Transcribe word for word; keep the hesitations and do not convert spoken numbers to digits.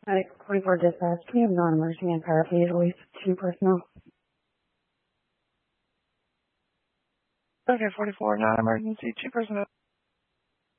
Medic forty-four dispatch, can we have non-emergency and para, please, at least two personnel? Okay, forty-four, non-emergency, two personnel.